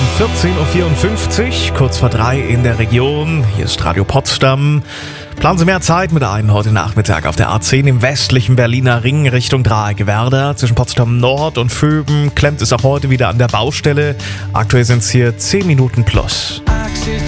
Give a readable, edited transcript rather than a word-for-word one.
14.54 Uhr, kurz vor 3 in der Region. Hier ist Radio Potsdam. Planen Sie mehr Zeit mit ein heute Nachmittag auf der A10 im westlichen Berliner Ring Richtung Dreieck-Werder. Zwischen Potsdam Nord und Vöben klemmt es auch heute wieder an der Baustelle. Aktuell sind es hier 10 Minuten plus.